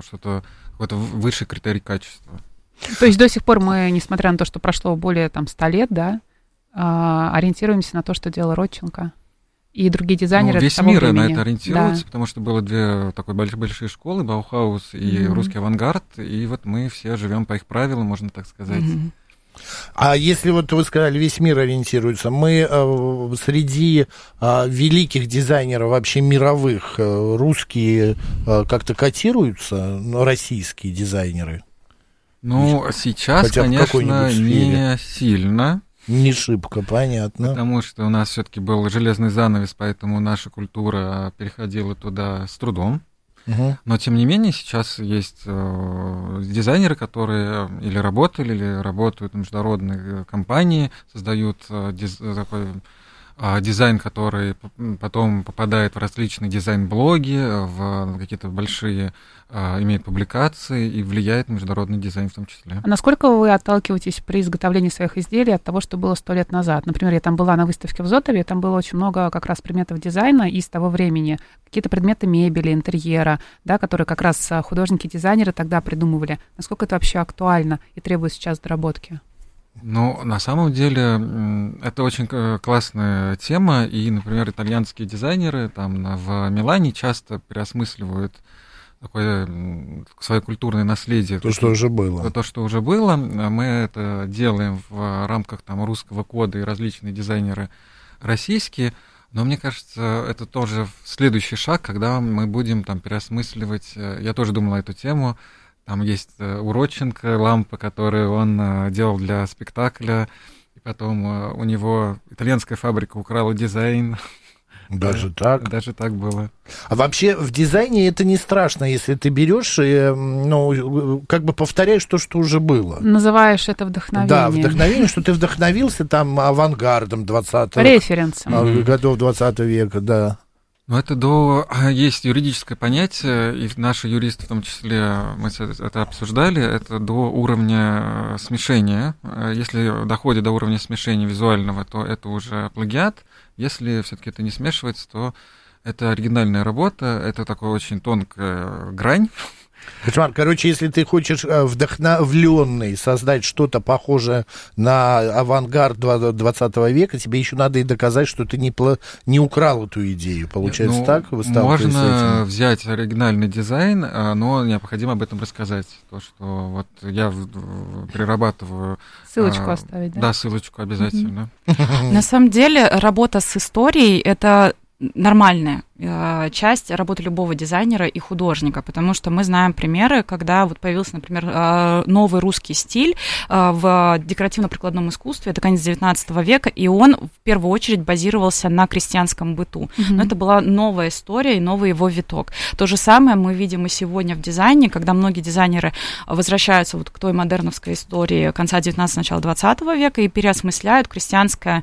что-то, какой-то высший критерий качества. То есть до сих пор мы, несмотря на то, что прошло более 100 лет, да, ориентируемся на то, что делал Родченко и другие дизайнеры весь того мир времени. на это ориентируется, потому что было две такой большие школы, Баухаус и русский авангард, и вот мы все живем по их правилам, можно так сказать. А если вот вы сказали, весь мир ориентируется, мы среди великих дизайнеров вообще мировых, русские как-то котируются, российские дизайнеры? Ну, сейчас, конечно, не сильно. Не шибко, понятно. Потому что у нас все-таки был железный занавес, поэтому наша культура переходила туда с трудом. Но, тем не менее, сейчас есть дизайнеры, которые или работали, или работают в международной компании, создают такой дизайн, который потом попадает в различные дизайн-блоги, в какие-то большие, имеет публикации и влияет на международный дизайн в том числе. А насколько вы отталкиваетесь при изготовлении своих изделий от того, что было 100 лет назад? Например, я там была на выставке в Зотове, там было очень много как раз предметов дизайна из того времени, какие-то предметы мебели, интерьера, да, которые как раз художники-дизайнеры тогда придумывали. Насколько это вообще актуально и требует сейчас доработки? Ну, на самом деле, это очень классная тема, и, например, итальянские дизайнеры там в Милане часто переосмысливают такое свое культурное наследие. То, что уже было. То, что уже было. Мы это делаем в рамках там русского кода, и различные дизайнеры российские. Но мне кажется, это тоже следующий шаг, когда мы будем там переосмысливать. Я тоже думал на эту тему. Там есть у Родченко лампа, которую он делал для спектакля, и потом у него итальянская фабрика украла дизайн. Даже так? Даже так было. А вообще в дизайне это не страшно, если ты берешь и, ну, как бы повторяешь то, что уже было. Называешь это вдохновением. Да, вдохновение, что ты вдохновился там авангардом 20-го. Референсом. Годов 20 века, да. Ну, это есть юридическое понятие, и наши юристы в том числе, мы это обсуждали, это до уровня смешения. Если доходит до уровня смешения визуального, то это уже плагиат. Если все-таки это не смешивается, то это оригинальная работа, это такая очень тонкая грань. Короче, если ты хочешь вдохновленный создать что-то похожее на авангард 20 века, тебе еще надо и доказать, что ты не украл эту идею. Получается, так? Можно взять оригинальный дизайн, но необходимо об этом рассказать. То, что вот я перерабатываю... Ссылочку оставить, да? Да, ссылочку обязательно. На самом деле, работа с историей — это нормальная часть работы любого дизайнера и художника, потому что мы знаем примеры, когда вот появился, например, новый русский стиль в декоративно-прикладном искусстве, это конец XIX века, и он в первую очередь базировался на крестьянском быту. Но это была новая история и новый его виток. То же самое мы видим и сегодня в дизайне, когда многие дизайнеры возвращаются вот к той модерновской истории конца XIX, начала XX века и переосмысляют крестьянский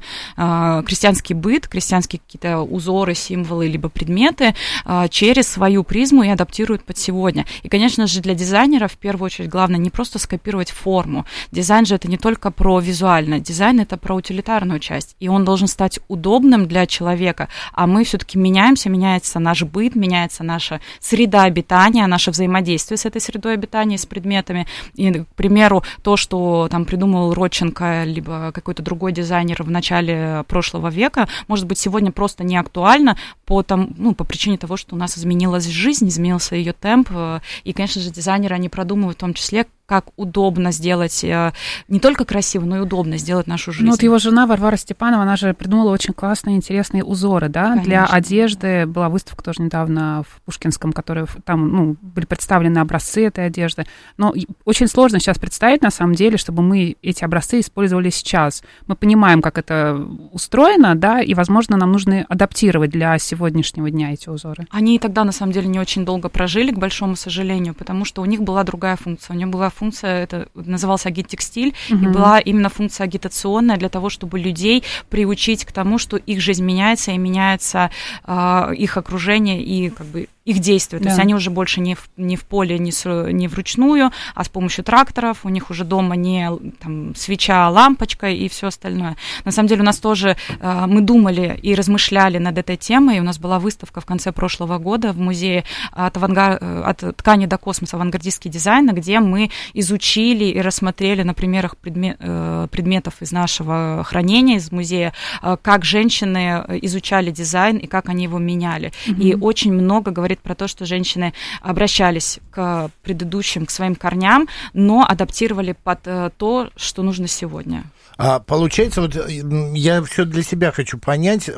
быт, крестьянские какие-то узоры, символы, либо предметы через свою призму и адаптируют под сегодня. И, конечно же, для дизайнера в первую очередь главное не просто скопировать форму. Дизайн же это не только про визуально, дизайн это про утилитарную часть, и он должен стать удобным для человека, а мы все-таки меняется наш быт, меняется наша среда обитания, наше взаимодействие с этой средой обитания, с предметами. И, к примеру, то, что там придумал Родченко, либо какой-то другой дизайнер в начале прошлого века, может быть, сегодня просто не актуально по причине того, что у нас изменилась жизнь, изменился ее темп, и, конечно же, дизайнеры, они продумывают в том числе, как удобно сделать, не только красиво, но и удобно сделать нашу жизнь. Ну, вот его жена Варвара Степанова, она же придумала очень классные, интересные узоры, да, конечно. Для одежды. Была выставка тоже недавно в Пушкинском, которая там, были представлены образцы этой одежды. Но очень сложно сейчас представить, на самом деле, чтобы мы эти образцы использовали сейчас. Мы понимаем, как это устроено, да, и, возможно, нам нужно адаптировать для сегодняшнего дня эти узоры. Они и тогда, на самом деле, не очень долго прожили, к большому сожалению, потому что у них была другая функция. У них была функция, это назывался агиттекстиль, и была именно функция агитационная для того, чтобы людей приучить к тому, что их жизнь меняется, и меняется их окружение, и как бы их действия. То есть они уже больше не в поле, не вручную, а с помощью тракторов. У них уже дома не там, свеча, лампочка и все остальное. На самом деле у нас тоже мы думали и размышляли над этой темой. У нас была выставка в конце прошлого года в музее от ткани до космоса авангардистский дизайн, где мы изучили и рассмотрели на примерах предметов из нашего хранения, из музея, как женщины изучали дизайн и как они его меняли. И очень много говорит про то, что женщины обращались к предыдущим, к своим корням, но адаптировали под то, что нужно сегодня. Получается, вот я все для себя хочу понять.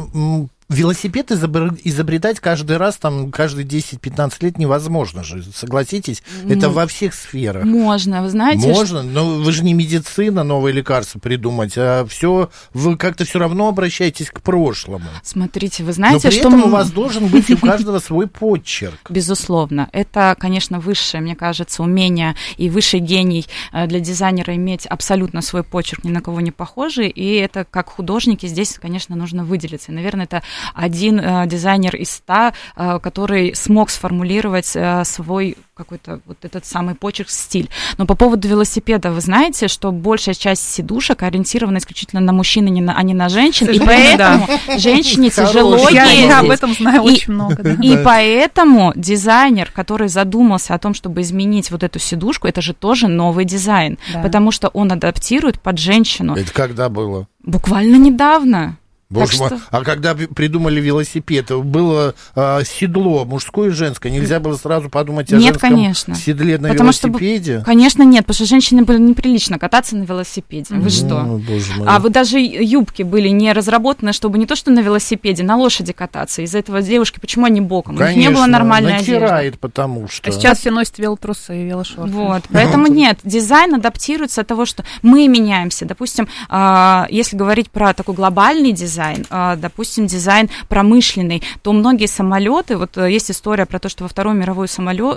Велосипед изобретать каждый раз, там, каждые 10-15 лет невозможно же, согласитесь? Это во всех сферах. Можно, вы знаете. Можно, но вы же не медицина, новые лекарства придумать, а все, вы как-то все равно обращаетесь к прошлому. Смотрите, вы знаете, но при этом у вас должен быть у каждого свой почерк. Безусловно. Это, конечно, высшее, мне кажется, умение и высший гений для дизайнера иметь абсолютно свой почерк, ни на кого не похожий, и это как художники здесь, конечно, нужно выделиться. И, наверное, это один дизайнер из 100, который смог сформулировать свой какой-то вот этот самый почерк, стиль. Но по поводу велосипеда, вы знаете, что большая часть сидушек ориентирована исключительно на мужчин, а не на женщин, и поэтому женщине тяжело ездить. Я об этом знаю очень много. И поэтому дизайнер, который задумался о том, чтобы изменить вот эту сидушку, это же тоже новый дизайн, потому что он адаптирует под женщину. Это когда было? Буквально недавно. Боже мой, а когда придумали велосипед, было седло мужское и женское, нельзя было сразу подумать о женском конечно. Седле на велосипеде? Конечно, нет, потому что женщины были неприлично кататься на велосипеде. Вы что? Боже мой. А вы даже юбки были не разработаны, чтобы не то что на велосипеде, на лошади кататься. Из-за этого девушки, почему они боком? Конечно, у них не было нормальной натирает, одежды. Потому что... А сейчас все носят велотрусы и велошорты. Вот, поэтому нет, дизайн адаптируется от того, что мы меняемся. Допустим, если говорить про такой глобальный дизайн, допустим, дизайн промышленный, то многие самолеты, вот есть история про то, что во Вторую мировую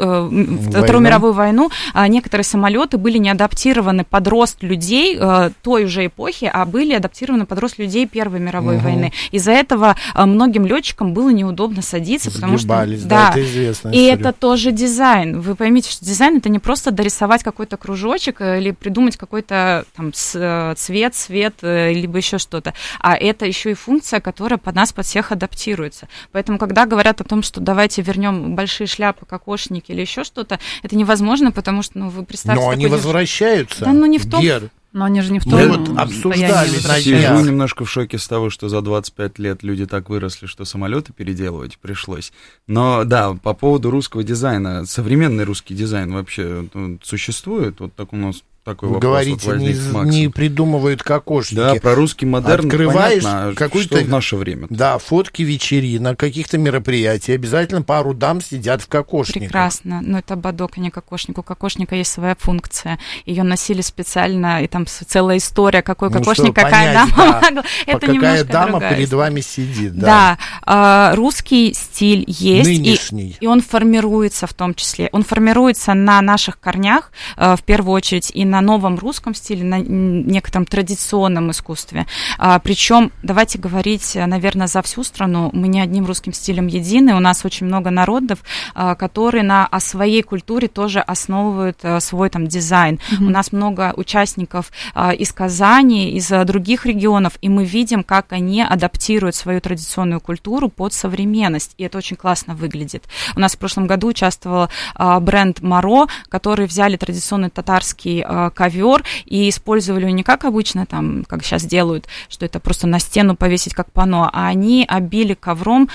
войну некоторые самолеты были не адаптированы под рост людей той же эпохи, а были адаптированы под рост людей Первой мировой войны. Из-за этого многим летчикам было неудобно садиться, потому что... Да, это известная история. Это тоже дизайн. Вы поймите, что дизайн — это не просто дорисовать какой-то кружочек или придумать какой-то там цвет, либо еще что-то, а это еще и функция, которая под нас, под всех адаптируется. Поэтому, когда говорят о том, что давайте вернем большие шляпы, кокошники или еще что-то, это невозможно, потому что, вы представьте... Но они возвращаются. Да, не в том... Но они же не в том обсуждали на Сижу немножко в шоке с того, что за 25 лет люди так выросли, что самолеты переделывать пришлось. Но да, по поводу русского дизайна, современный русский дизайн вообще существует? Вот так у нас такой вопрос. Говорите, не придумывают кокошники. Да, про русский модерн. Открываешь понятно, что в наше время. Да, фотки вечеринок, каких-то мероприятий. Обязательно пару дам сидят в кокошниках. Прекрасно. Но это ободок, а не кокошник. У кокошника есть своя функция. Ее носили специально, и там целая история, какой кокошник, какая дама. Да. Это какая дама перед вами сидит. Да. Русский стиль есть. Нынешний. И он формируется в том числе. Он формируется на наших корнях, в первую очередь, и на новом русском стиле, на некотором традиционном искусстве. Причем, давайте говорить, наверное, за всю страну, мы не одним русским стилем едины, у нас очень много народов, которые на своей культуре тоже основывают свой там дизайн. У нас много участников из Казани, из других регионов, и мы видим, как они адаптируют свою традиционную культуру под современность, и это очень классно выглядит. У нас в прошлом году участвовал бренд Моро, который взяли традиционный татарский ковер и использовали его не как обычно, там, как сейчас делают, что это просто на стену повесить как панно, а они обили ковром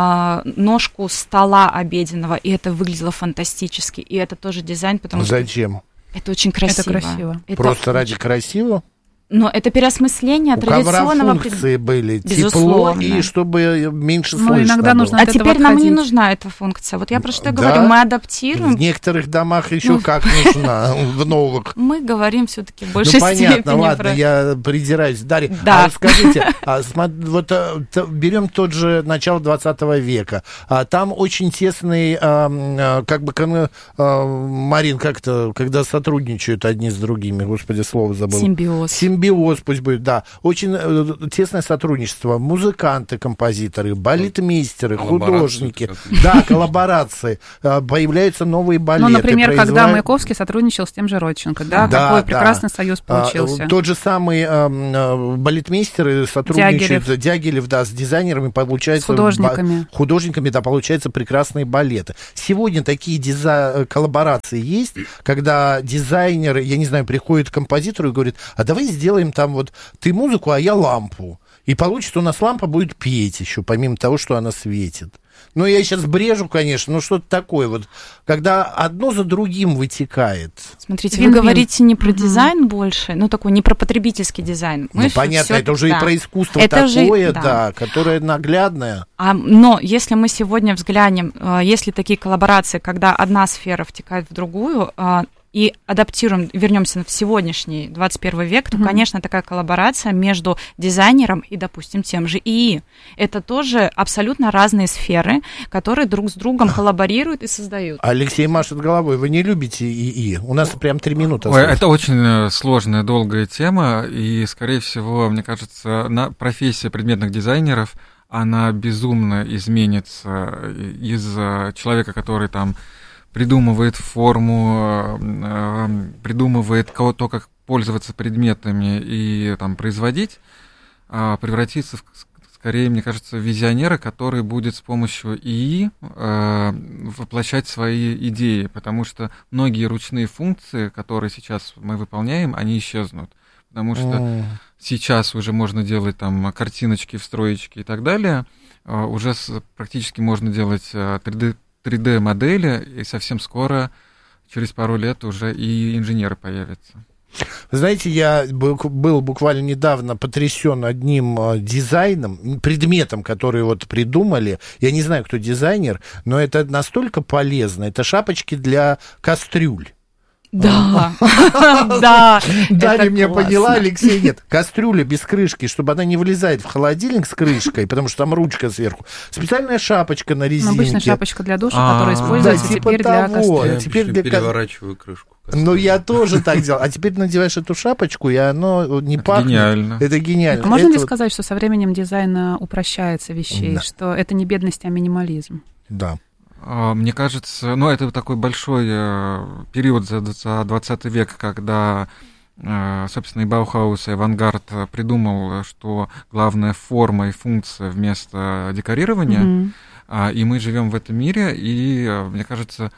ножку стола обеденного, и это выглядело фантастически. И это тоже дизайн, потому что... Зачем? Это очень красиво. Это красиво. Просто ради красивого? Но это переосмысление традиционного... У ковра функции были. Безусловно. Тепло, и чтобы меньше слышно иногда нужно. А теперь нам и не нужна эта функция. Вот я про что говорю, мы адаптируем. В некоторых домах еще как нужна, в новых. Мы говорим все-таки в большей степени. Понятно, ладно, я придираюсь. Дарья, да. Расскажите, вот берем тот же начало 20 века. Там очень тесный, как бы, Марин, как-то, когда сотрудничают одни с другими, господи, слово забыл. Симбиоз. симбиоз пусть будет, да. Очень тесное сотрудничество. Музыканты, композиторы, балетмейстеры, художники. Да, коллаборации. Появляются новые балеты. Ну, например, когда Маяковский сотрудничал с тем же Родченко, да? Какой прекрасный союз получился. Тот же самый балетмейстеры сотрудничают, Дягилев, да, с дизайнерами, получается... С художниками, да, получаются прекрасные балеты. Сегодня такие коллаборации есть, когда дизайнер, я не знаю, приходит к композитору и говорит, а давай сделаем там вот ты музыку, а я лампу. И получится, у нас лампа будет петь еще, помимо того, что она светит. Ну, я сейчас брежу, конечно, но что-то такое вот, когда одно за другим вытекает. Смотрите, вы говорите не про дизайн больше, ну, такой, не про потребительский дизайн. Ну, понятно, это уже и про искусство это такое, уже, да, которое наглядное. Но если мы сегодня взглянем, есть ли такие коллаборации, когда одна сфера втекает в другую, и адаптируем, вернемся в сегодняшний 21 век, то, конечно, такая коллаборация между дизайнером и, допустим, тем же ИИ. Это тоже абсолютно разные сферы, которые друг с другом коллаборируют и создают. Алексей машет головой. Вы не любите ИИ? У нас прям 3 минуты. Ой, это очень сложная, долгая тема, и, скорее всего, мне кажется, профессия предметных дизайнеров, она безумно изменится из человека, который там придумывает форму, придумывает то, как пользоваться предметами и там производить, превратиться скорее, мне кажется, в визионера, который будет с помощью ИИ воплощать свои идеи, потому что многие ручные функции, которые сейчас мы выполняем, они исчезнут. Потому что сейчас уже можно делать там картиночки, встроечки и так далее, уже практически можно делать 3D-модели, и совсем скоро, через пару лет, уже и инженеры появятся. Знаете, я был буквально недавно потрясен одним дизайном, предметом, который вот придумали. Я не знаю, кто дизайнер, но это настолько полезно. Это шапочки для кастрюль. Да, да. Дарья меня поняла, Алексей нет. Кастрюля без крышки, чтобы она не влезает в холодильник с крышкой, потому что там ручка сверху. Специальная шапочка на резинке. Обычная шапочка для душа, которая используется теперь для кастрюли. Теперь переворачиваю крышку. Ну, я тоже так делал. А теперь надеваешь эту шапочку, и оно не пахнет. Гениально. Это гениально. А можно ли сказать, что со временем дизайн упрощается вещей, что это не бедность, а минимализм? Да. Мне кажется, это такой большой период за 20 век, когда, собственно, и Баухаус, и авангард придумал, что главная форма и функция вместо декорирования, и мы живем в этом мире, и, мне кажется,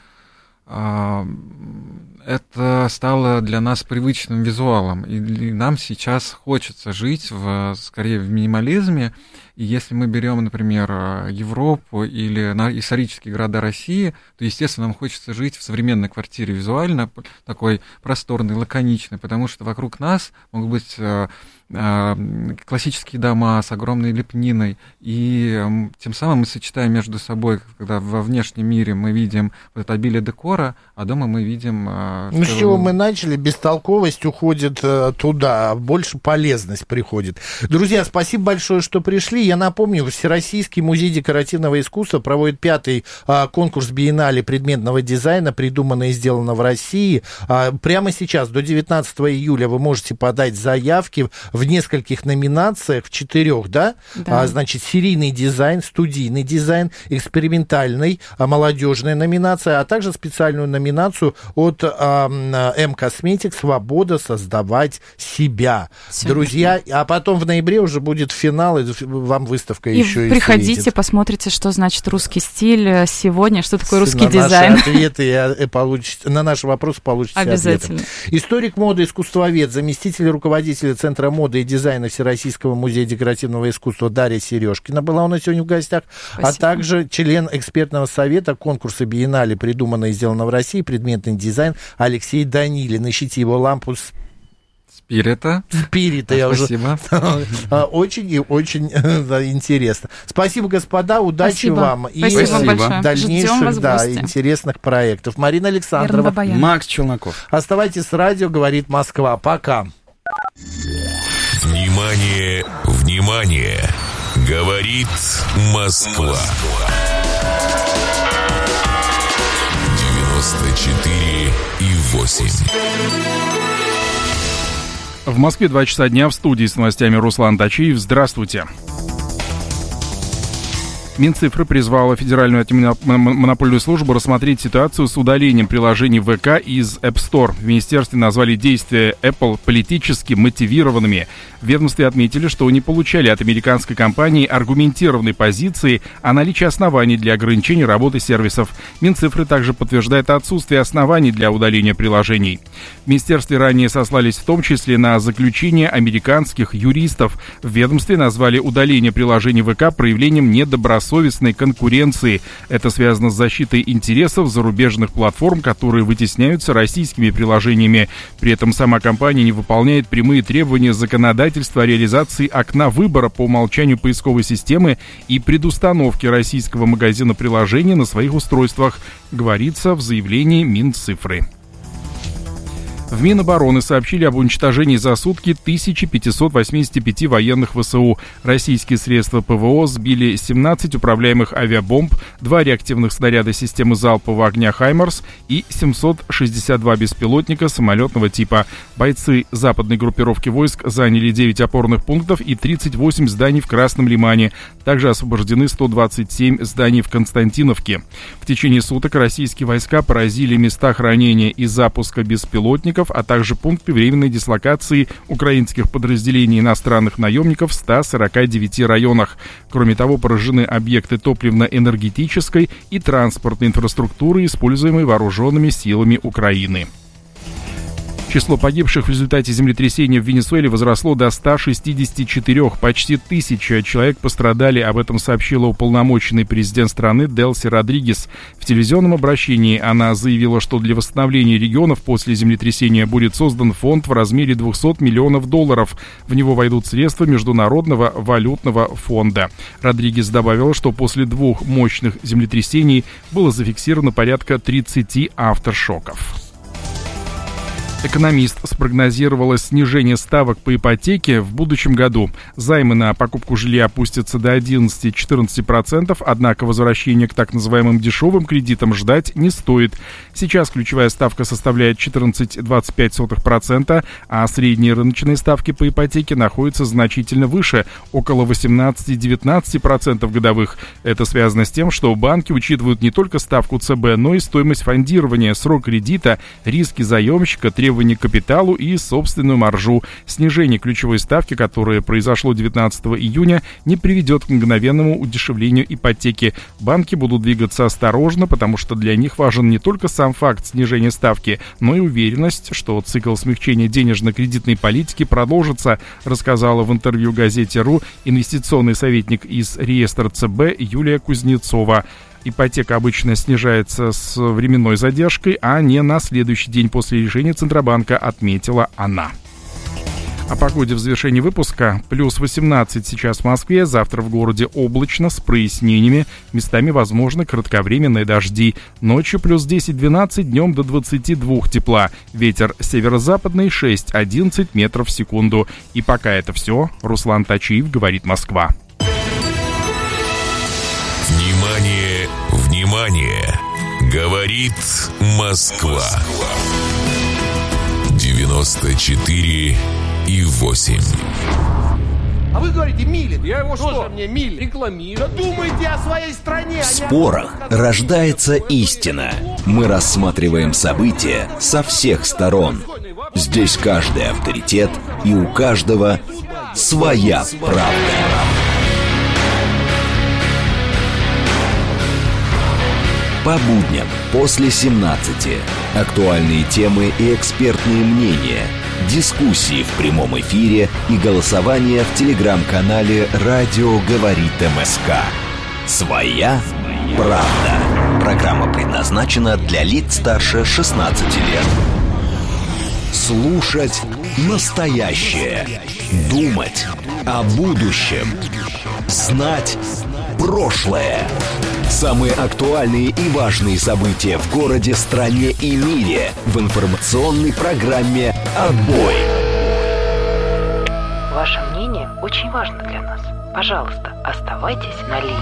это стало для нас привычным визуалом, и нам сейчас хочется жить скорее в минимализме. И если мы берем, например, Европу или исторические города России, то, естественно, нам хочется жить в современной квартире визуально, такой просторной, лаконичной, потому что вокруг нас могут быть классические дома с огромной лепниной, и тем самым мы сочетаем между собой, когда во внешнем мире мы видим вот это обилие декора, а дома мы видим... Ну, с чего мы начали, бестолковость уходит туда, а больше полезность приходит. Друзья, спасибо большое, что пришли. Я напомню, Всероссийский музей декоративного искусства проводит 5-й конкурс биеннале предметного дизайна, придумано и сделано в России. Прямо сейчас, до 19 июля, вы можете подать заявки в нескольких номинациях, в 4, да? Значит, серийный дизайн, студийный дизайн, экспериментальный, молодежная номинация, а также специальную номинацию от М-Косметик «Свобода создавать себя». Друзья, а потом в ноябре уже будет финал, и вам выставка еще и приходите, светит. Посмотрите, что значит русский стиль сегодня, что такое русский дизайн. На наши вопросы получите обязательно. Ответы. Историк моды, искусствовед, заместитель руководителя Центра моды и дизайна Всероссийского музея декоративного искусства Дарья Сережкина была у нас сегодня в гостях, а также член экспертного совета конкурса биеннале «Придумано и сделано в России. Предметный дизайн» Алексей Данилин. Ищите его лампу Спирита, я спасибо. Очень и очень интересно. Спасибо, господа, удачи вам и дальнейших интересных проектов. Марина Александрова, Макс Челноков. Оставайтесь с радио, говорит Москва. Пока. Внимание, внимание! Говорит Москва. 94,8. В Москве 2 часа дня, в студии с новостями Руслан Тачиев. Здравствуйте. Минцифры призвала Федеральную антимонопольную службу рассмотреть ситуацию с удалением приложений ВК из App Store. В министерстве назвали действия Apple политически мотивированными. В ведомстве отметили, что не получали от американской компании аргументированной позиции о наличии оснований для ограничения работы сервисов. Минцифры также подтверждает отсутствие оснований для удаления приложений. В министерстве ранее сослались в том числе на заключение американских юристов. В ведомстве назвали удаление приложений ВК проявлением недобросовестной конкуренции. Это связано с защитой интересов зарубежных платформ, которые вытесняются российскими приложениями. При этом сама компания не выполняет прямые требования законодательства о реализации окна выбора по умолчанию поисковой системы и предустановке российского магазина приложений на своих устройствах, говорится в заявлении Минцифры. В Минобороны сообщили об уничтожении за сутки 1585 военных ВСУ. Российские средства ПВО сбили 17 управляемых авиабомб, 2 реактивных снаряда системы залпового огня «Хаймарс» и 762 беспилотника самолетного типа. Бойцы западной группировки войск заняли 9 опорных пунктов и 38 зданий в Красном Лимане. Также освобождены 127 зданий в Константиновке. В течение суток российские войска поразили места хранения и запуска беспилотников, а также пункты временной дислокации украинских подразделений иностранных наемников в 149 районах. Кроме того, поражены объекты топливно-энергетической и транспортной инфраструктуры, используемой вооруженными силами Украины. Число погибших в результате землетрясения в Венесуэле возросло до 164. Почти 1000 человек пострадали. Об этом сообщила уполномоченный президент страны Делси Родригес. В телевизионном обращении она заявила, что для восстановления регионов после землетрясения будет создан фонд в размере $200 миллионов. В него войдут средства Международного валютного фонда. Родригес добавила, что после 2 мощных землетрясений было зафиксировано порядка 30 авторшоков. «Экономист» спрогнозировала снижение ставок по ипотеке в будущем году. Займы на покупку жилья опустятся до 11-14%, однако возвращение к так называемым дешевым кредитам ждать не стоит. Сейчас ключевая ставка составляет 14,25%, а средние рыночные ставки по ипотеке находятся значительно выше, около 18-19% годовых. Это связано с тем, что банки учитывают не только ставку ЦБ, но и стоимость фондирования, срок кредита, риски заемщика, требования к капиталу и собственную маржу. Снижение ключевой ставки, которое произошло 19 июня, не приведет к мгновенному удешевлению ипотеки. Банки будут двигаться осторожно, потому что для них важен не только сам факт снижения ставки, но и уверенность, что цикл смягчения денежно-кредитной политики продолжится, рассказала в интервью газете «РУ» инвестиционный советник из реестра ЦБ Юлия Кузнецова. Ипотека обычно снижается с временной задержкой, а не на следующий день после решения Центробанка, отметила она. О погоде в завершении выпуска. Плюс 18 сейчас в Москве, завтра в городе облачно, с прояснениями. Местами возможны кратковременные дожди. Ночью плюс 10-12, днем до 22 тепла. Ветер северо-западный 6-11 метров в секунду. И пока это все. Руслан Тачиев, говорит Москва. Внимание, внимание! Говорит Москва. 94,8. А вы говорите, Милин. Я его что? Мне Милин рекламирую. Да думайте о своей стране. В спорах рождается истина. Мы рассматриваем события со всех сторон. Здесь каждый авторитет, и у каждого своя правда. По будням после 17. Актуальные темы и экспертные мнения. Дискуссии в прямом эфире и голосование в телеграм-канале «Радио говорит МСК». Своя правда. Программа предназначена для лиц старше 16 лет. Слушать настоящее. Думать о будущем. Знать прошлое. Самые актуальные и важные события в городе, стране и мире в информационной программе «Отбой». Ваше мнение очень важно для нас. Пожалуйста, оставайтесь на линии.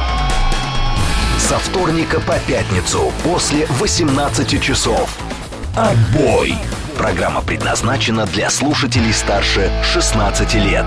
Со вторника по пятницу после 18 часов. «Отбой». Программа предназначена для слушателей старше 16 лет.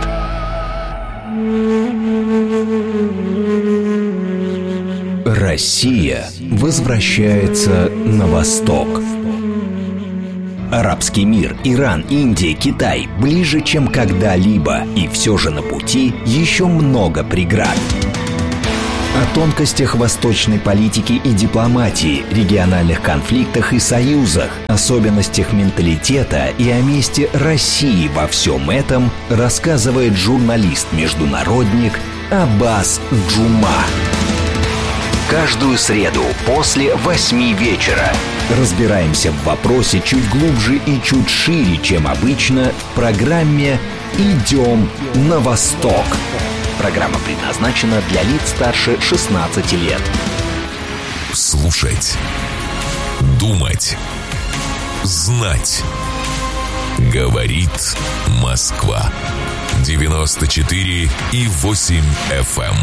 Россия возвращается на восток. Арабский мир, Иран, Индия, Китай ближе, чем когда-либо. И все же на пути еще много преград. О тонкостях восточной политики и дипломатии, региональных конфликтах и союзах, особенностях менталитета и о месте России во всем этом рассказывает журналист-международник Аббас Джума. Каждую среду после 8 вечера разбираемся в вопросе чуть глубже и чуть шире, чем обычно, в программе «Идем на восток». Программа предназначена для лиц старше 16 лет. Слушать, думать, знать. Говорит Москва. 94,8 FM.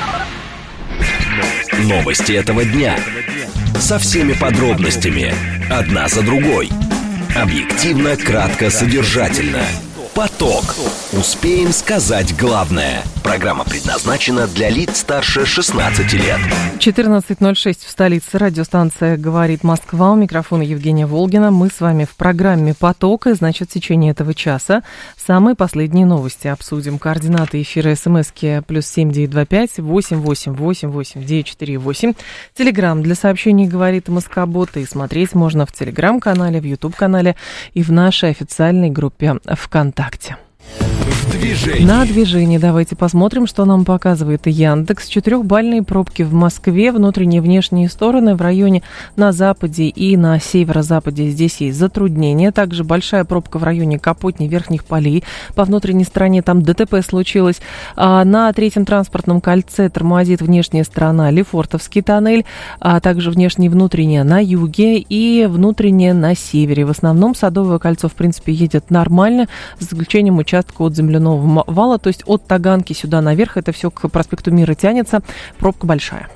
Новости этого дня. Со всеми подробностями. Одна за другой. Объективно, кратко, содержательно. Поток. Успеем сказать главное. Программа предназначена для лиц старше 16 лет. 14:06 в столице. Радиостанция «Говорит Москва». У микрофона Евгения Волгина. Мы с вами в программе «Поток». И, значит, в течение этого часа самые последние новости обсудим. Координаты эфира СМСки +7 925 888 88 948. Телеграм для сообщений «Говорит Москобот». И смотреть можно в Телеграм-канале, в Ютуб-канале и в нашей официальной группе ВКонтакте. На движении давайте посмотрим, что нам показывает Яндекс. 4-бальные пробки в Москве, внутренние и внешние стороны в районе на западе и на северо-западе. Здесь есть затруднения. Также большая пробка в районе Капотни, Верхних Полей. По внутренней стороне там ДТП случилось. На 3-м транспортном кольце тормозит внешняя сторона, Лефортовский тоннель, а также внешняя и внутренняя на юге и внутренняя на севере. В основном Садовое кольцо, в принципе, едет нормально, с исключением участка от земляного вала, то есть от Таганки сюда наверх, это все к проспекту Мира тянется, пробка большая.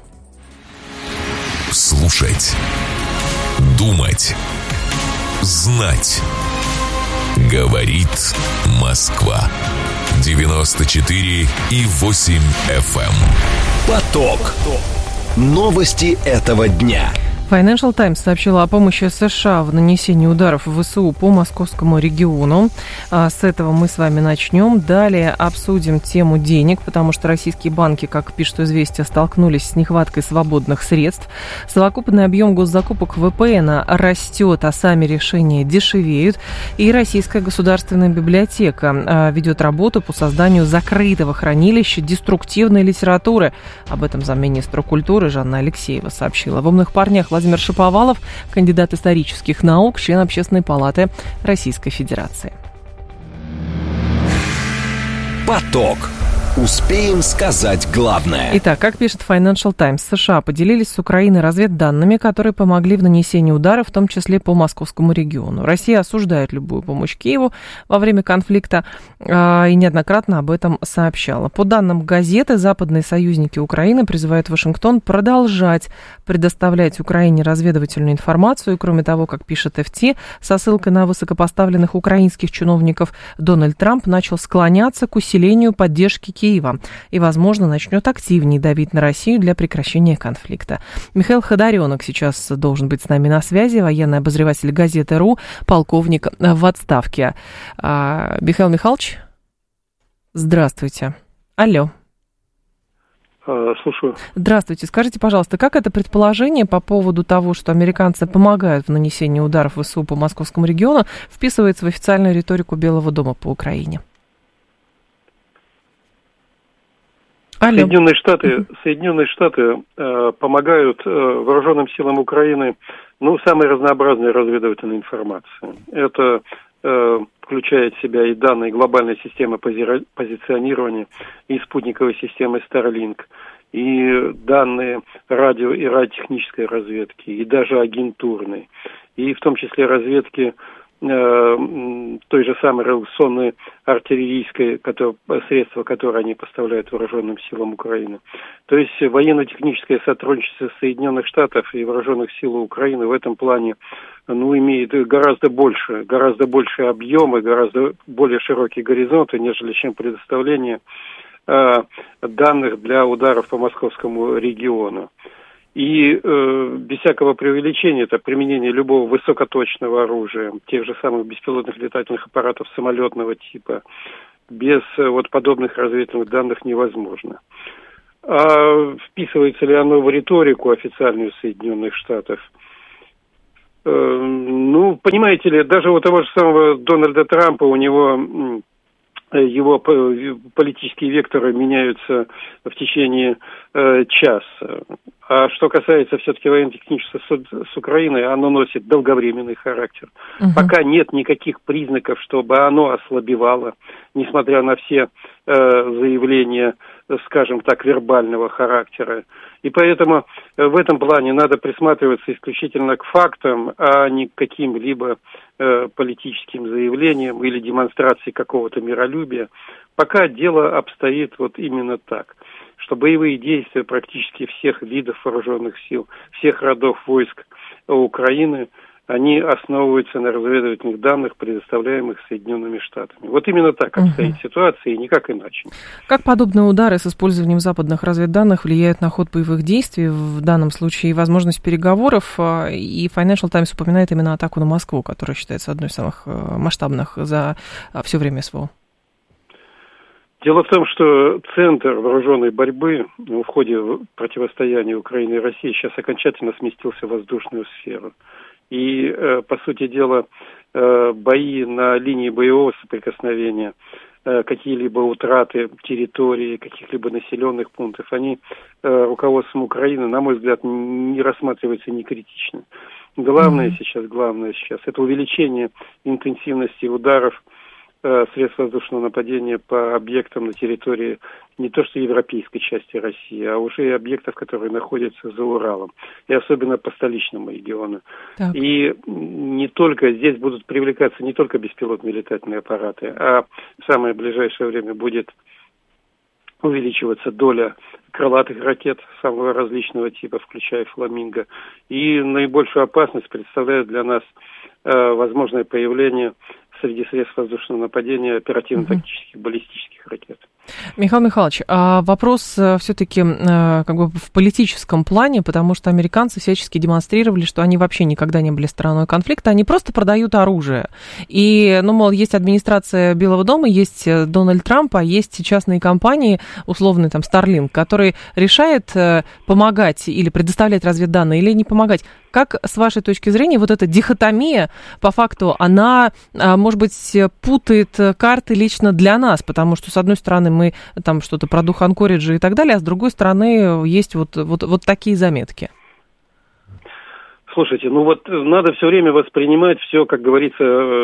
Слушать, думать, знать. Говорит Москва. 94,8 FM. Поток. Новости этого дня. Financial Times сообщила о помощи США в нанесении ударов в ВСУ по московскому региону. С этого мы с вами начнем. Далее обсудим тему денег, потому что российские банки, как пишут «Известия», столкнулись с нехваткой свободных средств. Совокупный объем госзакупок ВПН растет, а сами решения дешевеют. И Российская государственная библиотека ведет работу по созданию закрытого хранилища деструктивной литературы. Об этом замминистра культуры Жанна Алексеева сообщила. В «Умных парнях» Владимир Шаповалов, кандидат исторических наук, член Общественной палаты Российской Федерации. Поток. Успеем сказать главное. Итак, как пишет Financial Times, США поделились с Украиной разведданными, которые помогли в нанесении удара, в том числе по московскому региону. Россия осуждает любую помощь Киеву во время конфликта и неоднократно об этом сообщала. По данным газеты, западные союзники Украины призывают Вашингтон продолжать предоставлять Украине разведывательную информацию. И, кроме того, как пишет FT, со ссылкой на высокопоставленных украинских чиновников, Дональд Трамп начал склоняться к усилению поддержки Киева и, возможно, начнет активнее давить на Россию для прекращения конфликта. Михаил Ходоренок сейчас должен быть с нами на связи, военный обозреватель газеты «РУ», полковник в отставке. Михаил Михайлович, здравствуйте. Алло. Слушаю. Здравствуйте. Скажите, пожалуйста, как это предположение по поводу того, что американцы помогают в нанесении ударов ВСУ по московскому региону, вписывается в официальную риторику Белого дома по Украине? Алло. Соединенные Штаты помогают вооруженным силам Украины, самой разнообразной разведывательной информации. Это включает в себя и данные глобальной системы позиционирования, и спутниковой системы Starlink, и данные радио и радиотехнической разведки, и даже агентурной, и в том числе разведки той же самой реакционной артиллерийской средства, которые они поставляют вооруженным силам Украины. То есть военно-техническое сотрудничество Соединенных Штатов и вооруженных сил Украины в этом плане имеет гораздо больше объемы, гораздо более широкие горизонты, нежели чем предоставление данных для ударов по московскому региону. И без всякого преувеличения, это применение любого высокоточного оружия, тех же самых беспилотных летательных аппаратов самолетного типа, без подобных разведывательных данных невозможно. А вписывается ли оно в риторику официальную Соединенных Штатов? Понимаете ли, даже у того же самого Дональда Трампа, у него его политические векторы меняются в течение часа. А что касается все-таки военно-технического с Украиной, оно носит долговременный характер. Пока нет никаких признаков, чтобы оно ослабевало, несмотря на все заявления, скажем так, вербального характера. И поэтому в этом плане надо присматриваться исключительно к фактам, а не к каким-либо политическим заявлениям или демонстрации какого-то миролюбия. Пока дело обстоит именно так, что боевые действия практически всех видов вооруженных сил, всех родов войск Украины, они основываются на разведывательных данных, предоставляемых Соединенными Штатами. Вот именно так обстоит ситуация, и никак иначе. Как подобные удары с использованием западных разведданных влияют на ход боевых действий, в данном случае возможность переговоров? И Financial Times упоминает именно атаку на Москву, которая считается одной из самых масштабных за все время СВО. Дело в том, что центр вооруженной борьбы в ходе противостояния Украины и России сейчас окончательно сместился в воздушную сферу. И, по сути дела, бои на линии боевого соприкосновения, какие-либо утраты территории, каких-либо населенных пунктов, они руководством Украины, на мой взгляд, не рассматриваются не критично. Главное сейчас, это увеличение интенсивности ударов средств воздушного нападения по объектам на территории не то что европейской части России, а уже и объектов, которые находятся за Уралом, и особенно по столичному региону. Так. И не только здесь будут привлекаться не только беспилотные летательные аппараты, а в самое ближайшее время будет увеличиваться доля крылатых ракет самого различного типа, включая «Фламинго». И наибольшую опасность представляет для нас возможное появление среди средств воздушного нападения оперативно-тактических баллистических ракет. Михаил Михайлович, вопрос все-таки в политическом плане, потому что американцы всячески демонстрировали, что они вообще никогда не были стороной конфликта, они просто продают оружие. И, есть администрация Белого дома, есть Дональд Трамп, а есть частные компании, условный Starlink, который решает помогать или предоставлять разведданные, или не помогать. Как, с вашей точки зрения, эта дихотомия, по факту, она, может быть, путает карты лично для нас, потому что, с одной стороны, мы там что-то про дух Анкориджа и так далее, а с другой стороны, есть вот такие заметки. Слушайте, надо все время воспринимать все, как говорится,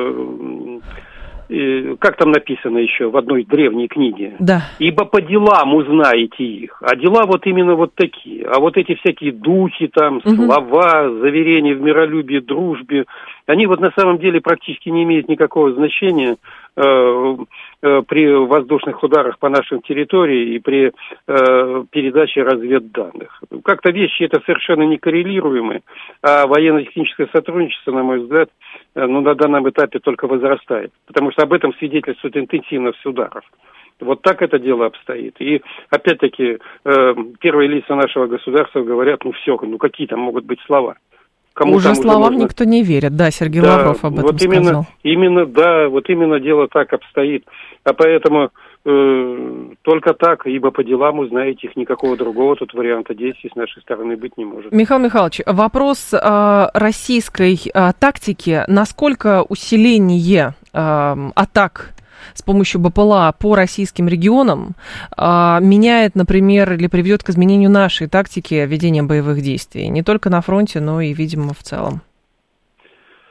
как там написано еще в одной древней книге. Да. Ибо по делам узнаете их. А дела именно такие. А эти всякие духи, слова, заверения в миролюбии, дружбе, они на самом деле практически не имеют никакого значения при воздушных ударах по нашей территории и при передаче разведданных. Как-то вещи это совершенно не коррелируемые, а военно-техническое сотрудничество, на мой взгляд, на данном этапе только возрастает, потому что об этом свидетельствует интенсивность ударов. Вот так это дело обстоит. И опять-таки первые лица нашего государства говорят, какие там могут быть слова. Уже словам никто не верит, да, Сергей Лавров об этом сказал. Именно дело так обстоит. А поэтому только так, ибо по делам узнаете их, никакого другого тут варианта действий с нашей стороны быть не может. Михаил Михайлович, вопрос российской тактики, насколько усиление атак с помощью БПЛА по российским регионам меняет, например, или приведет к изменению нашей тактики ведения боевых действий, не только на фронте, но и, видимо, в целом?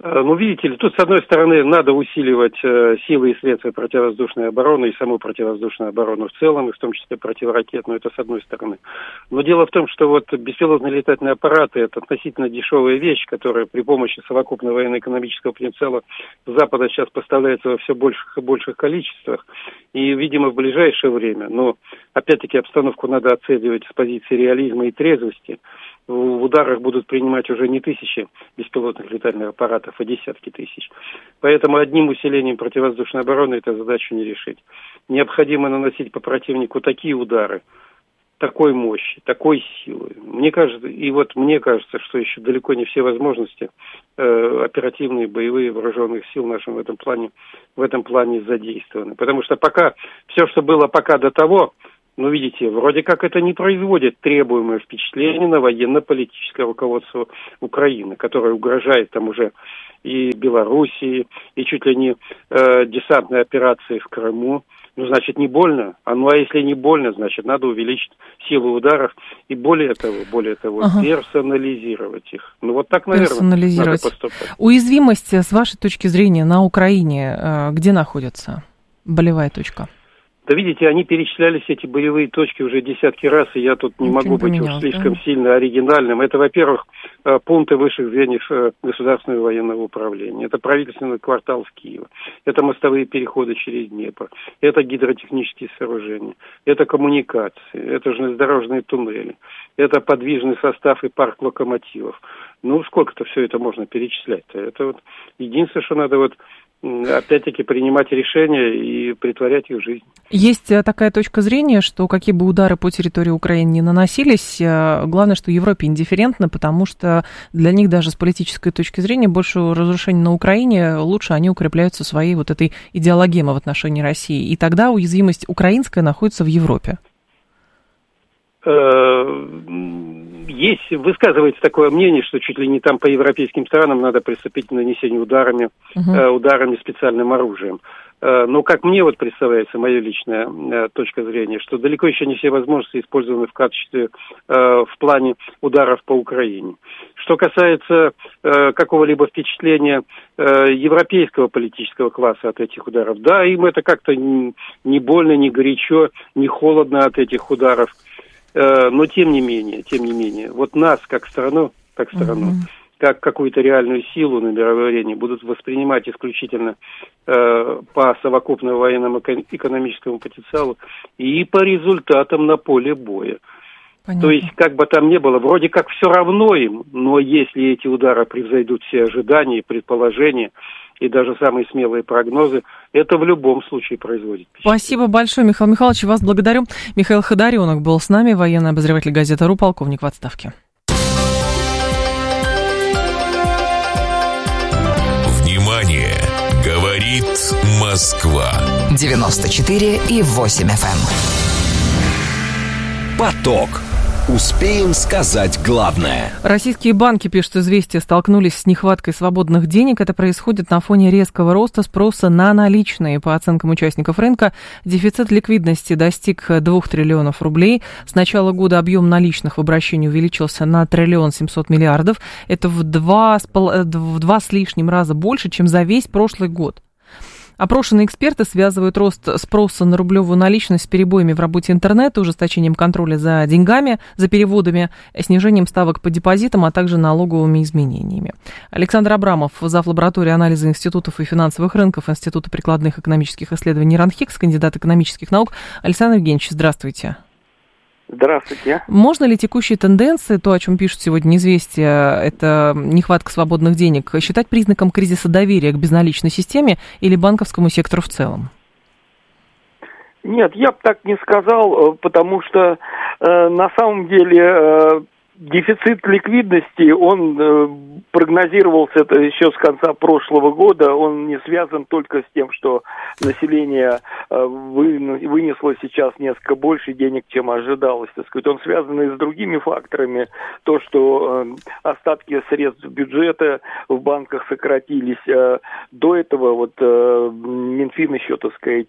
Ну, видите ли, тут, с одной стороны, надо усиливать силы и средства противовоздушной обороны и саму противовоздушную оборону в целом, и в том числе противоракетную, это с одной стороны. Но дело в том, что вот беспилотные летательные аппараты – это относительно дешевая вещь, которая при помощи совокупного военно-экономического потенциала Запада сейчас поставляется во все больших и больших количествах. И, видимо, в ближайшее время, но, опять-таки, обстановку надо оценивать с позиции реализма и трезвости. В ударах будут принимать уже не тысячи беспилотных летательных аппаратов, а десятки тысяч. Поэтому одним усилением противовоздушной обороны эту задачу не решить. Необходимо наносить по противнику такие удары, такой мощи, такой силы. Мне кажется, что еще далеко не все возможности оперативные, боевые, вооруженных сил нашим в этом плане задействованы. Потому что пока, все, что было пока до того, ну, видите, вроде как это не производит требуемое впечатление на военно-политическое руководство Украины, которое угрожает там уже и Белоруссии, и чуть ли не десантной операции в Крыму. Ну, значит, не больно. А если не больно, значит, надо увеличить силу ударов и более того, персонализировать их. Ну, вот так, наверное, надо поступать. Уязвимость, с вашей точки зрения, на Украине где находится? Болевая точка? Да, видите, они перечислялись, эти боевые точки, уже десятки раз, и я тут не могу быть уж слишком сильно оригинальным. Это, во-первых, пункты высших звеньев государственного военного управления. Это правительственный квартал в Киеве. Это мостовые переходы через Днепр. Это гидротехнические сооружения. Это коммуникации. Это железнодорожные туннели. Это подвижный состав и парк локомотивов. Ну, сколько-то все это можно перечислять-то? Это вот единственное, что надо опять-таки принимать решения и притворять их в жизнь. Есть такая точка зрения, что какие бы удары по территории Украины ни наносились, главное, что Европе индифферентно, потому что для них даже с политической точки зрения больше разрушений на Украине, лучше они укрепляются своей вот этой идеологемой в отношении России. И тогда уязвимость украинская находится в Европе. Высказывается такое мнение, что чуть ли не там по европейским странам надо приступить к нанесению ударами специальным оружием. Но как мне представляется, моя личная точка зрения, что далеко еще не все возможности использованы в качестве, в плане ударов по Украине. Что касается какого-либо впечатления европейского политического класса от этих ударов, да, им это как-то не больно, не горячо, не холодно от этих ударов. Но тем не менее, вот нас, как страну, как какую-то реальную силу на мировой арене будут воспринимать исключительно по совокупному военному экономическому потенциалу и по результатам на поле боя. Понятно. То есть, как бы там ни было, вроде как все равно им, но если эти удары превзойдут все ожидания, предположения и даже самые смелые прогнозы, это в любом случае производит впечатление. Спасибо большое, Михаил Михайлович, вас благодарю. Михаил Ходоренок был с нами, военный обозреватель газеты «Ру», полковник в отставке. Внимание! Говорит Москва. 94,8 FM. Поток. Успеем сказать главное. Российские банки, пишут «Известия», столкнулись с нехваткой свободных денег. Это происходит на фоне резкого роста спроса на наличные. По оценкам участников рынка, дефицит ликвидности достиг 2 триллионов рублей. С начала года объем наличных в обращении увеличился на 1 700 000 000 000. Это в два с лишним раза больше, чем за весь прошлый год. Опрошенные эксперты связывают рост спроса на рублевую наличность с перебоями в работе интернета, ужесточением контроля за деньгами, за переводами, снижением ставок по депозитам, а также налоговыми изменениями. Александр Абрамов, зав. Лаборатории анализа институтов и финансовых рынков Института прикладных экономических исследований РАНХИКС, кандидат экономических наук. Александр Евгеньевич, здравствуйте. Здравствуйте. Можно ли текущие тенденции, то, о чем пишут сегодня «Известия», это нехватка свободных денег, считать признаком кризиса доверия к безналичной системе или банковскому сектору в целом? Нет, я бы так не сказал, потому что на самом деле дефицит ликвидности, он прогнозировался это еще с конца прошлого года, он не связан только с тем, что население вынесло сейчас несколько больше денег, чем ожидалось, так сказать. Он связан и с другими факторами, то, что остатки средств бюджета в банках сократились. До этого Минфин еще, так сказать,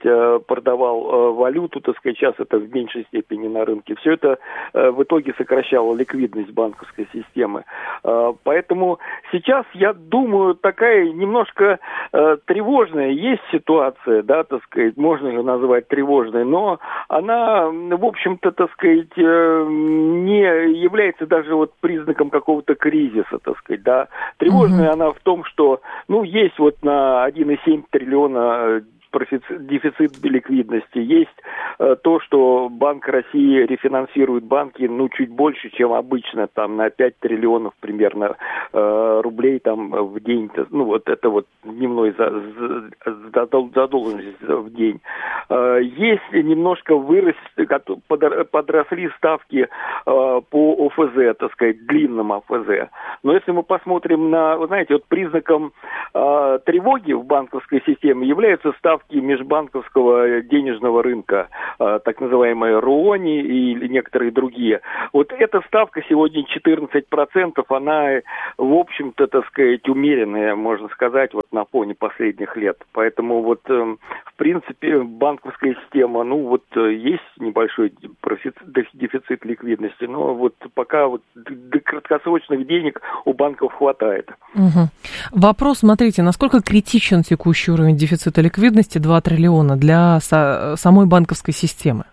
продавал валюту, так сказать, сейчас это в меньшей степени на рынке. Все это в итоге сокращало ликвидность ликвидность банковской системы. Поэтому сейчас, я думаю, такая немножко тревожная есть ситуация, да, так сказать, можно ее назвать тревожной, но она, в общем-то, так сказать, не является даже вот признаком какого-то кризиса, так сказать, да. Тревожная она в том, что, ну, есть вот на 1,7 триллиона дефицит ликвидности. Есть то, что Банк России рефинансирует банки, ну, чуть больше, чем обычно, там, на 5 триллионов примерно рублей там в день. Ну, вот это вот дневной задолженность в день. Есть немножко подросли ставки по ОФЗ, так сказать, длинным ОФЗ. Но если мы посмотрим на, вы знаете, вот признаком тревоги в банковской системе являются ставки межбанковского денежного рынка, так называемые РОНИ и некоторые другие. Вот эта ставка сегодня 14%, она, в общем-то, так сказать, умеренная, можно сказать, вот на фоне последних лет. Поэтому вот, в принципе, банковская система, ну вот есть небольшой дефицит ликвидности, но вот пока вот краткосрочных денег у банков хватает. Угу. Вопрос, смотрите, насколько критичен текущий уровень дефицита ликвидности 2 триллиона для самой банковской системы?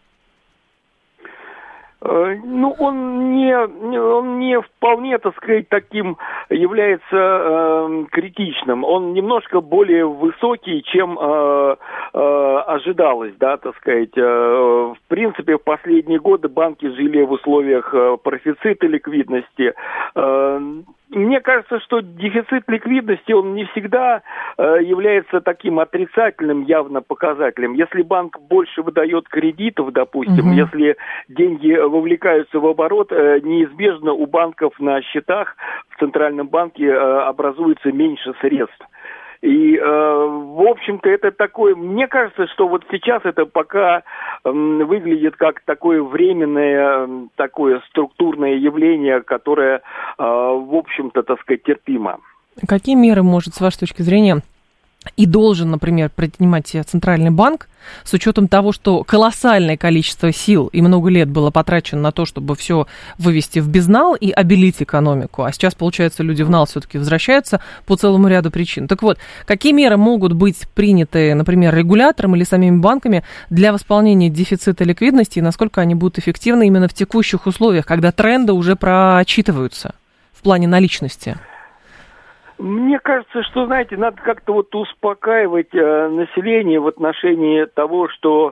Ну, он не вполне, так сказать, таким является критичным. Он немножко более высокий, чем ожидалось, да, так сказать. В принципе, в последние годы банки жили в условиях профицита ликвидности. Мне кажется, что дефицит ликвидности, он не всегда является таким отрицательным явно показателем. Если банк больше выдает кредитов, допустим, если деньги вовлекаются в оборот, неизбежно у банков на счетах в Центральном банке образуется меньше средств. И, в общем-то, это такое... Мне кажется, что вот сейчас это пока выглядит как такое временное, такое структурное явление, которое, в общем-то, так сказать, терпимо. Какие меры может, с вашей точки зрения, и должен, например, предпринимать Центральный банк с учетом того, что колоссальное количество сил и много лет было потрачено на то, чтобы все вывести в безнал и обелить экономику, а сейчас, получается, люди в нал все-таки возвращаются по целому ряду причин. Так вот, какие меры могут быть приняты, например, регулятором или самими банками для восполнения дефицита ликвидности и насколько они будут эффективны именно в текущих условиях, когда тренды уже прочитываются в плане наличности? Мне кажется, что, знаете, надо как-то вот успокаивать население в отношении того, что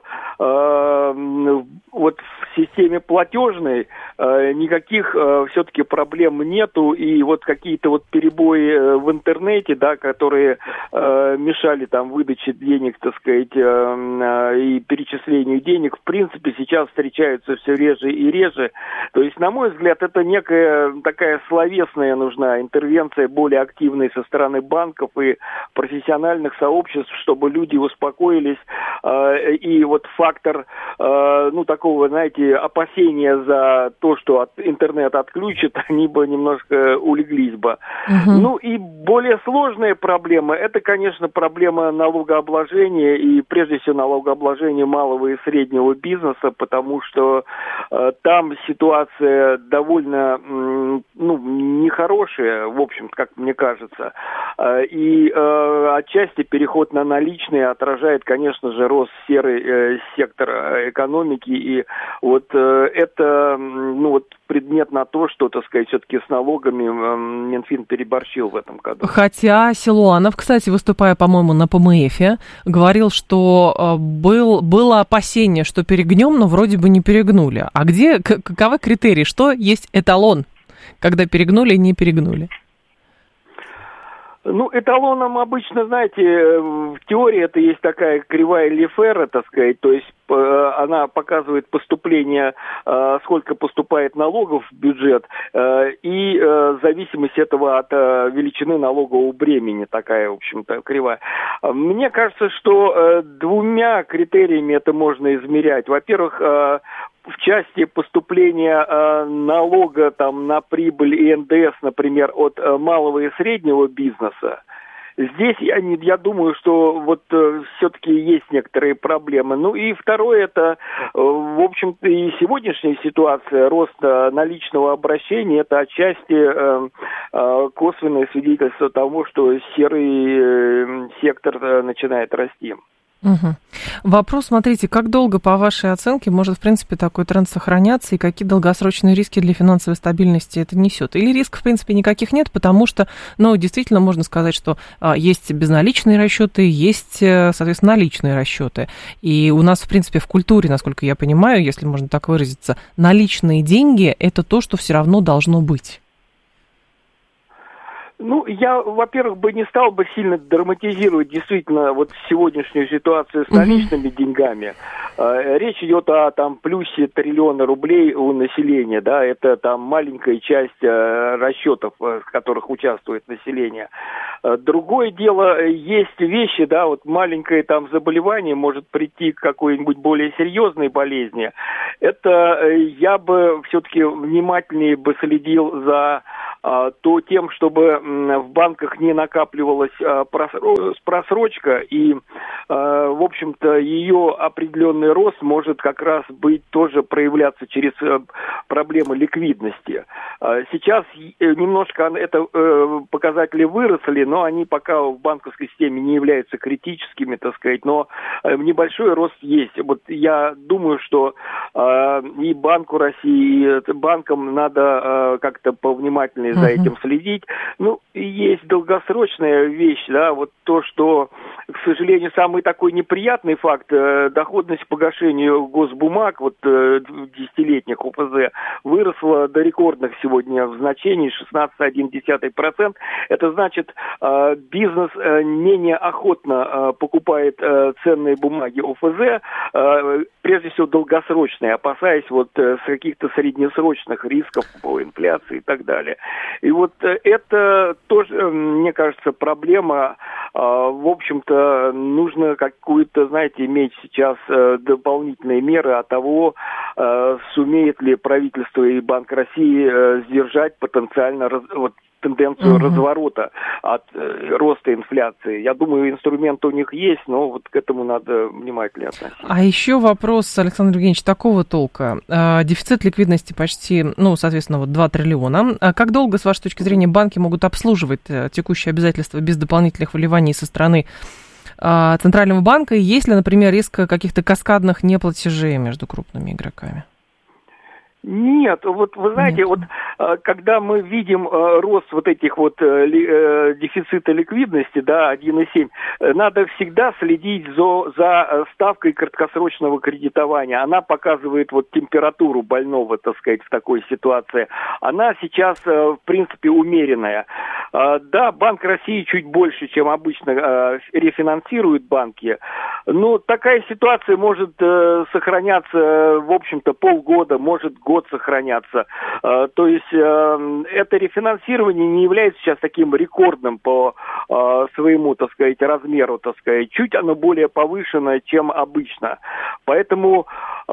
вот в системе платежной никаких все-таки проблем нету, и вот какие-то вот перебои в интернете, да, которые мешали там выдаче денег, так сказать, и перечислению денег, в принципе, сейчас встречаются все реже и реже. То есть, на мой взгляд, это некая такая словесная нужна интервенция, более активная со стороны банков и профессиональных сообществ, чтобы люди успокоились, и вот фактор, ну, такого, знаете, опасения за то, что интернет отключат, они бы немножко улеглись бы. Ну, и более сложная проблема, это, конечно, проблема налогообложения, и прежде всего налогообложения малого и среднего бизнеса, потому что там ситуация довольно, ну, нехорошая, в общем, как мне кажется. И отчасти переход на наличные отражает, конечно же, рост серый сектора экономики. И вот это, ну, вот предмет на то, что, так сказать, все-таки с налогами Минфин переборщил в этом году. Хотя Силуанов, кстати, выступая, по-моему, на ПМФе, говорил, что было опасение, что перегнем, но вроде бы не перегнули. А где, каковы критерии? Что есть эталон, когда перегнули и не перегнули? Ну, эталоном обычно, знаете, в теории это есть такая кривая Лефера, так сказать, то есть она показывает поступление, сколько поступает налогов в бюджет, и зависимость этого от величины налогового бремени, такая, в общем-то, кривая. Мне кажется, что двумя критериями это можно измерять. Во-первых, в части поступления налога там, на прибыль и НДС, например, от малого и среднего бизнеса, здесь я думаю, что вот все-таки есть некоторые проблемы. Ну и второе, это, в общем-то, и сегодняшняя ситуация, рост наличного обращения, это отчасти косвенное свидетельство того, что серый сектор начинает расти. Угу. Вопрос, смотрите, как долго, по вашей оценке, может, в принципе, такой тренд сохраняться, и какие долгосрочные риски для финансовой стабильности это несет? Или рисков, в принципе, никаких нет, потому что, действительно, можно сказать, что есть безналичные расчеты, есть, соответственно, наличные расчеты. И у нас, в принципе, в культуре, насколько я понимаю, если можно так выразиться, наличные деньги – это то, что все равно должно быть. Ну, я, во-первых, бы не стал бы сильно драматизировать действительно вот сегодняшнюю ситуацию с наличными деньгами. Речь идет о плюсе триллиона рублей у населения, да, это маленькая часть расчетов, в которых участвует население. Другое дело, есть вещи, да, вот маленькое заболевание может прийти к какой-нибудь более серьезной болезни. Это я бы все-таки внимательнее бы следил за тем, чтобы в банках не накапливалась просрочка, и, в общем-то, ее определенный рост может как раз быть тоже проявляться через проблемы ликвидности. Сейчас немножко показатели выросли, но они пока в банковской системе не являются критическими, так сказать, но небольшой рост есть. Вот я думаю, что и Банку России, и банкам надо как-то повнимательнее за этим следить. Ну, есть долгосрочная вещь, да, вот то, что, к сожалению, самый такой неприятный факт, доходность к погашению госбумаг, вот десятилетних ОФЗ, выросла до рекордных сегодня значений 16,1%. Это значит, бизнес менее охотно покупает ценные бумаги ОФЗ, прежде всего долгосрочные, опасаясь вот каких-то среднесрочных рисков по инфляции и так далее. И вот это тоже, мне кажется, проблема. В общем-то, нужно какую-то, знаете, иметь сейчас дополнительные меры от того, сумеет ли правительство и Банк России сдержать потенциально тенденцию разворота от роста инфляции. Я думаю, инструменты у них есть, но вот к этому надо внимательно относиться. А еще вопрос, Александр Евгеньевич, такого толка. Дефицит ликвидности почти, соответственно, 2 триллиона. Как долго, с вашей точки зрения, банки могут обслуживать текущие обязательства без дополнительных вливаний со стороны Центрального банка? И есть ли, например, риск каких-то каскадных неплатежей между крупными игроками? Нет, вот вы знаете, вот когда мы видим рост вот этих дефицита ликвидности, да, 1,7, надо всегда следить за ставкой краткосрочного кредитования. Она показывает вот температуру больного, так сказать, в такой ситуации. Она сейчас, в принципе, умеренная. Да, Банк России чуть больше, чем обычно, рефинансирует банки, но такая ситуация может сохраняться, в общем-то, полгода, может год сохраняться. То есть это рефинансирование не является сейчас таким рекордным по своему, так сказать, размеру, так сказать. Чуть оно более повышенное, чем обычно. Поэтому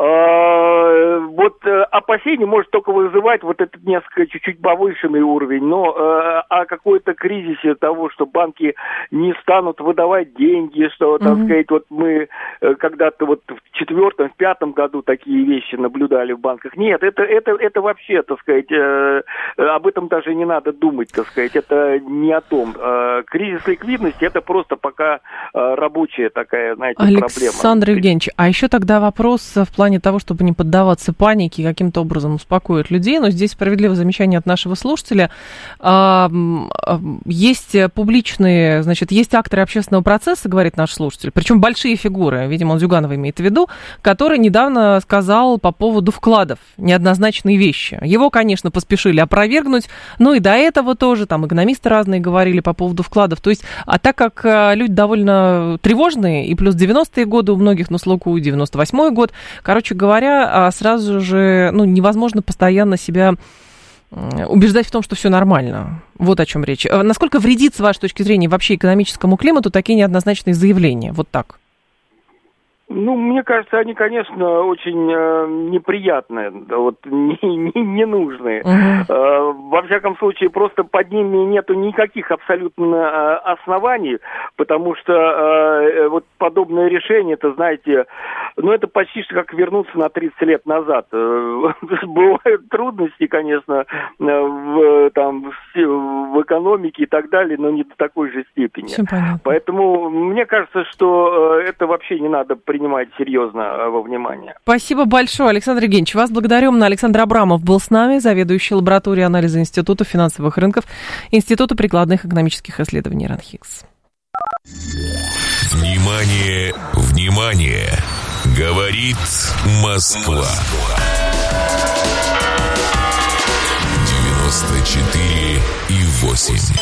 опасение может только вызывать вот этот несколько чуть-чуть повышенный уровень, но о какой-то кризисе того, что банки не станут выдавать деньги, что, так сказать, вот мы когда-то вот в 4-м, в 5-м году такие вещи наблюдали в банках. Нет, это вообще, так сказать, об этом даже не надо думать, так сказать, это не о том. Кризис ликвидности — это просто пока рабочая такая, знаете, проблема. Александр Евгеньевич, а еще тогда вопрос в плане того, чтобы не поддаваться панике и каким-то образом успокоить людей, но здесь справедливое замечание от нашего слушателя. Есть публичные, есть акторы общественного процесса, говорит наш слушатель, причем большие фигуры, видимо, он Зюганова имеет в виду, который недавно сказал по поводу вкладов неоднозначные вещи. Его, конечно, поспешили опровергнуть, но и до этого тоже, экономисты разные говорили по поводу вкладов. То есть, а так как люди довольно тревожные, и плюс 90-е годы у многих на слуху, 98-й год, короче говоря, сразу же, невозможно постоянно себя убеждать в том, что все нормально. Вот о чем речь. Насколько вредит, с вашей точки зрения, вообще экономическому климату такие неоднозначные заявления? Вот так. Ну, мне кажется, они, конечно, очень неприятные, вот, ненужные. Во всяком случае, просто под ними нету никаких абсолютно оснований, потому что вот подобное решение, это, знаете, ну, это почти что как вернуться на 30 лет назад. Бывают трудности, конечно, в экономике и так далее, но не до такой же степени. Поэтому мне кажется, что это вообще не надо принимать серьезно во внимание. Спасибо большое, Александр Евгеньевич. Вас благодарим. Александр Абрамов был с нами, заведующий лабораторией анализа Института финансовых рынков Института прикладных экономических исследований РАНХИКС. Внимание, внимание! Говорит Москва. 94,8.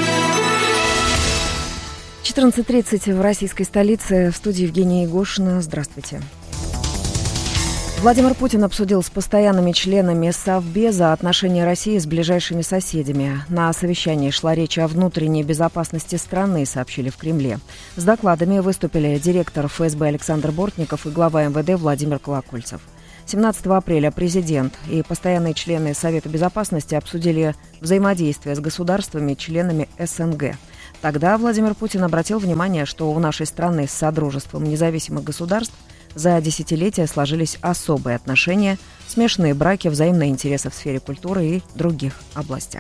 14:30 в российской столице. В студии Евгения Егошина. Здравствуйте. Владимир Путин обсудил с постоянными членами Совбеза отношения России с ближайшими соседями. На совещании шла речь о внутренней безопасности страны, сообщили в Кремле. С докладами выступили директор ФСБ Александр Бортников и глава МВД Владимир Колокольцев. 17 апреля президент и постоянные члены Совета Безопасности обсудили взаимодействие с государствами-членами СНГ. Тогда Владимир Путин обратил внимание, что у нашей страны с Содружеством независимых государств за десятилетия сложились особые отношения, смешанные браки, взаимные интересы в сфере культуры и других областях.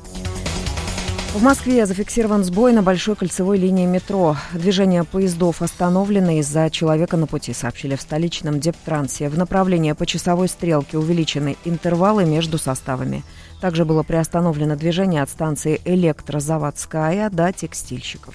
В Москве зафиксирован сбой на большой кольцевой линии метро. Движение поездов остановлено из-за человека на пути, сообщили в столичном Дептрансе. В направлении по часовой стрелке увеличены интервалы между составами. Также было приостановлено движение от станции Электрозаводская до Текстильщиков.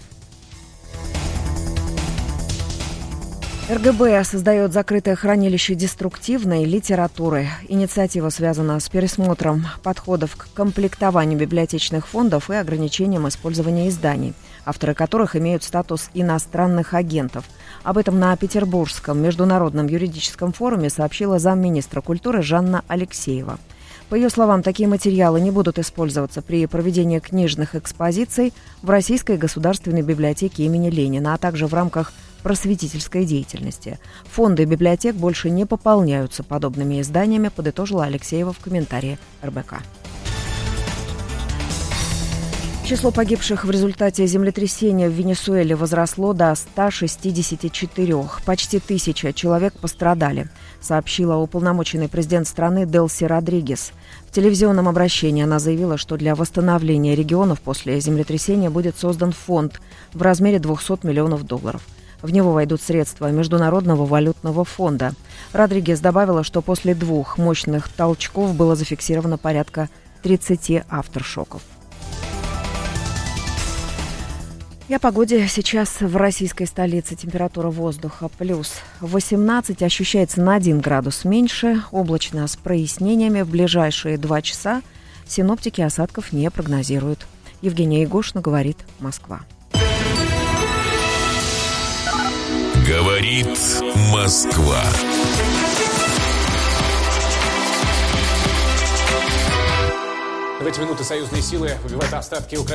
РГБ создает закрытое хранилище деструктивной литературы. Инициатива связана с пересмотром подходов к комплектованию библиотечных фондов и ограничением использования изданий, авторы которых имеют статус иностранных агентов. Об этом на Петербургском международном юридическом форуме сообщила замминистра культуры Жанна Алексеева. По ее словам, такие материалы не будут использоваться при проведении книжных экспозиций в Российской государственной библиотеке имени Ленина, а также в рамках просветительской деятельности. Фонды библиотек больше не пополняются подобными изданиями, подытожила Алексеева в комментарии РБК. Число погибших в результате землетрясения в Венесуэле возросло до 164. Почти 1000 человек пострадали, сообщила уполномоченный президент страны Делси Родригес. В телевизионном обращении она заявила, что для восстановления регионов после землетрясения будет создан фонд в размере $200 миллионов. В него войдут средства Международного валютного фонда. Родригес добавила, что после 2 мощных толчков было зафиксировано порядка 30 авторшоков. И о погоде. Сейчас в российской столице температура воздуха плюс 18, ощущается на 1 градус меньше, облачно с прояснениями. В ближайшие 2 часа синоптики осадков не прогнозируют. Евгения Егошина, говорит Москва. Говорит Москва. В эти минуты союзные силы выбивают остатки Украины.